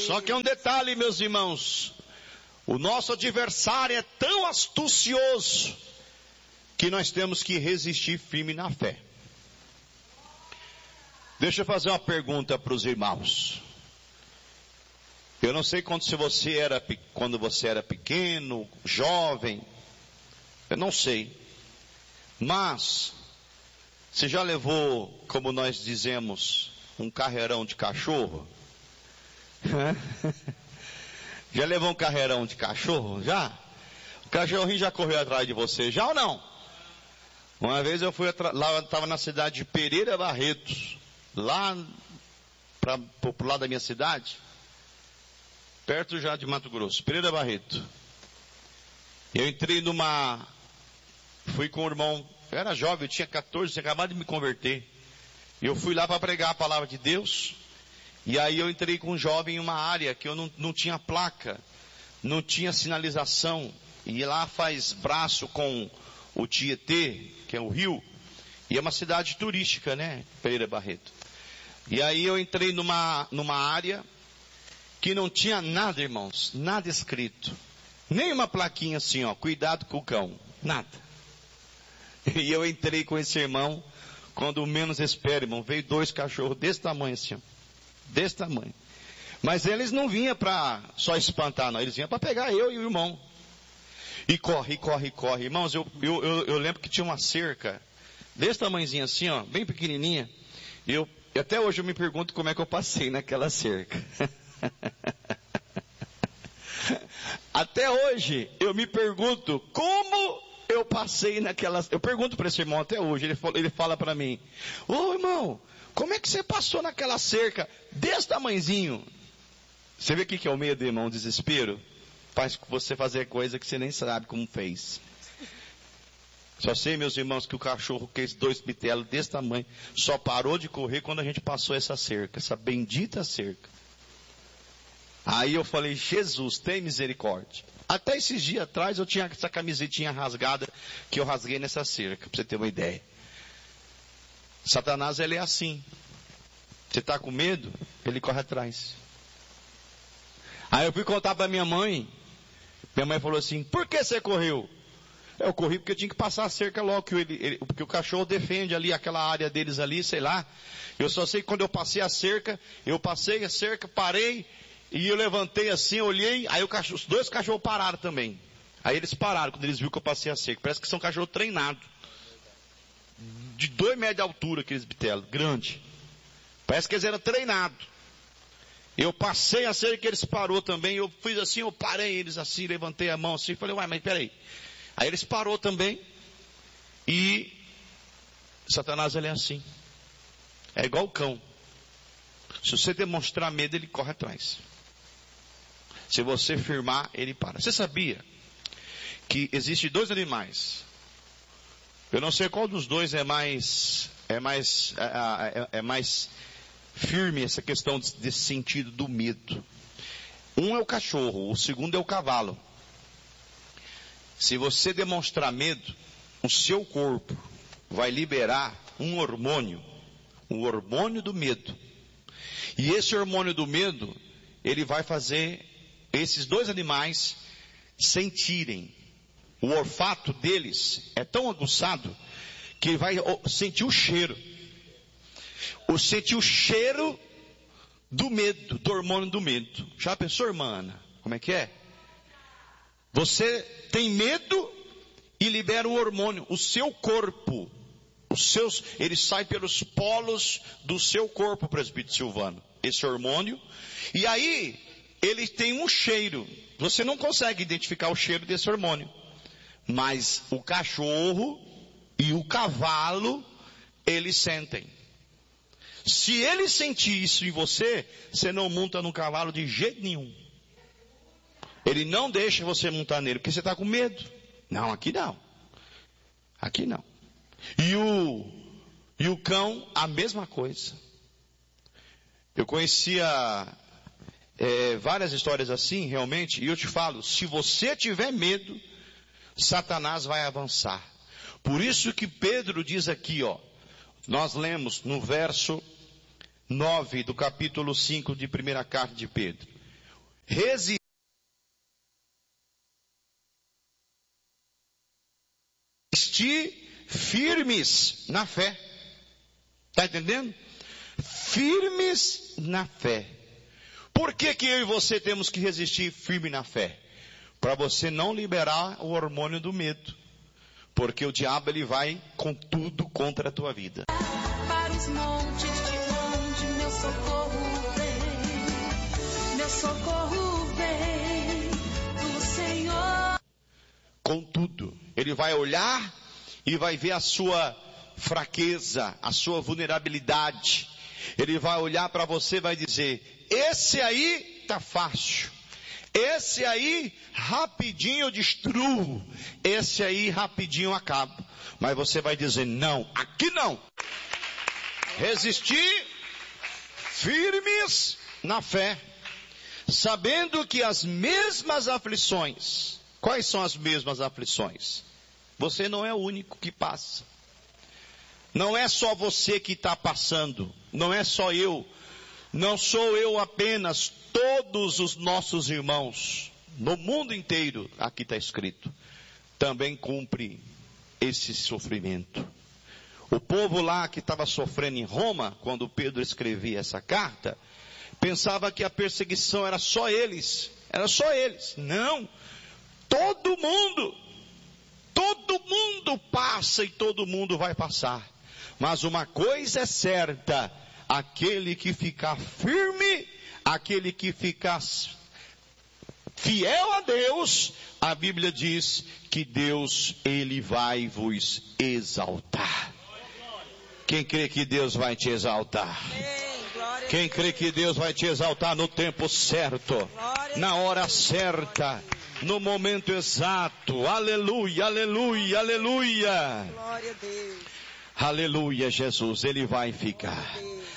Só que é um detalhe, meus irmãos. O nosso adversário é tão astucioso que nós temos que resistir firme na fé. Deixa eu fazer uma pergunta para os irmãos. Eu não sei quando você era pequeno, jovem, eu não sei. Mas, você já levou, como nós dizemos, um carreirão de cachorro? Já levou um carreirão de cachorro? Já? O cachorrinho já correu atrás de você, já ou não? Uma vez eu fui lá, eu estava na cidade de Pereira Barretos, lá pro lado da minha cidade, perto já de Mato Grosso, Pereira Barreto. Eu entrei fui com o irmão, eu era jovem, eu tinha 14, tinha acabado de me converter. Eu fui lá para pregar a palavra de Deus. E aí eu entrei com um jovem em uma área que eu não tinha placa, não tinha sinalização. E lá faz braço com o Tietê, que é o rio. E é uma cidade turística, né? Pereira Barreto. E aí eu entrei numa área que não tinha nada, irmãos. Nada escrito. Nem uma plaquinha assim, ó. Cuidado com o cão. Nada. E eu entrei com esse irmão. Quando menos espera, irmão, veio 2 cachorros desse tamanho assim, ó. Desse tamanho. Mas eles não vinham para só espantar, não. Eles vinham para pegar eu e o irmão. E corre. Irmãos, eu lembro que tinha uma cerca desse tamanhozinho assim, ó, bem pequenininha. Até hoje eu me pergunto como é que eu passei naquela cerca. Até hoje eu me pergunto como eu passei naquela... Eu pergunto para esse irmão até hoje, ele fala para mim: ô irmão, como é que você passou naquela cerca desse tamanhozinho? Você vê o que é o medo, irmão? O desespero faz você fazer coisa que você nem sabe como fez. Só sei, meus irmãos, que o cachorro, que esses 2 bitelos desse tamanho, só parou de correr quando a gente passou essa cerca, essa bendita cerca. Aí eu falei: Jesus, tem misericórdia. Até esses dias atrás eu tinha essa camisetinha rasgada que eu rasguei nessa cerca, para você ter uma ideia. Satanás, ele é assim. Você está com medo, ele corre atrás. Aí eu fui contar para minha mãe. Minha mãe falou assim: por que você correu? Eu corri porque eu tinha que passar a cerca logo, porque o cachorro defende ali aquela área deles ali, sei lá. Eu só sei que quando eu passei a cerca, parei, e eu levantei assim, olhei, aí os 2 cachorros pararam também. Aí eles pararam quando eles viram que eu passei a cerca. Parece que são cachorros treinados. De 2 metros de altura, aqueles bitelos, grande. Parece que eles eram treinados. Eu passei a cerca que eles parou também, eu fiz assim, eu parei eles assim, levantei a mão assim, falei: uai, mas peraí. Aí eles parou também, e Satanás, ele é assim. É igual o cão. Se você demonstrar medo, ele corre atrás. Se você firmar, ele para. Você sabia que existem 2 animais? Eu não sei qual dos 2 é mais firme essa questão desse sentido do medo. Um é o cachorro, o segundo é o cavalo. Se você demonstrar medo, o seu corpo vai liberar um hormônio, o hormônio do medo. E esse hormônio do medo, ele vai fazer esses 2 animais sentirem. O olfato deles é tão aguçado que ele vai sentir o cheiro. Sentir o cheiro do medo, do hormônio do medo. Já pensou, irmã Ana? Como é que é? Você tem medo e libera um hormônio. O seu corpo, ele sai pelos polos do seu corpo, presbítero Silvano. Esse hormônio. E aí, ele tem um cheiro. Você não consegue identificar o cheiro desse hormônio. Mas o cachorro e o cavalo, eles sentem. Se ele sentir isso em você, você não monta no cavalo de jeito nenhum. Ele não deixa você montar nele, porque você está com medo. Não, aqui não. Aqui não. E o cão, a mesma coisa. Eu conhecia várias histórias assim, realmente, e eu te falo, se você tiver medo, Satanás vai avançar. Por isso que Pedro diz aqui, ó, nós lemos no verso 9 do capítulo 5 de 1ª carta de Pedro: resistir firmes na fé. Está entendendo? Firmes na fé. Por que eu e você temos que resistir firme na fé? Para você não liberar o hormônio do medo. Porque o diabo ele vai com tudo contra a tua vida. Para os montes de onde meu socorro vem do Senhor. Com tudo. Ele vai olhar e vai ver a sua fraqueza, a sua vulnerabilidade. Ele vai olhar para você e vai dizer, esse aí tá fácil. Esse aí rapidinho eu destruo. Esse aí rapidinho eu acabo. Mas você vai dizer, não, aqui não. Resistir firmes na fé. Sabendo que as mesmas aflições. Quais são as mesmas aflições? Você não é o único que passa. Não é só você que está passando. Não é só eu. Não sou eu apenas. Todos os nossos irmãos. No mundo inteiro, aqui está escrito. Também cumpre esse sofrimento. O povo lá que estava sofrendo em Roma, quando Pedro escrevia essa carta, pensava que a perseguição era só eles. Era só eles. Não. Todo mundo passa e todo mundo vai passar. Mas uma coisa é certa, aquele que ficar firme, aquele que ficar fiel a Deus, a Bíblia diz que Deus, Ele vai vos exaltar. Quem crê que Deus vai te exaltar? Quem crê que Deus vai te exaltar no tempo certo, na hora certa, no momento exato? Aleluia, aleluia, aleluia. Glória a Deus. Aleluia, Jesus, Ele vai ficar.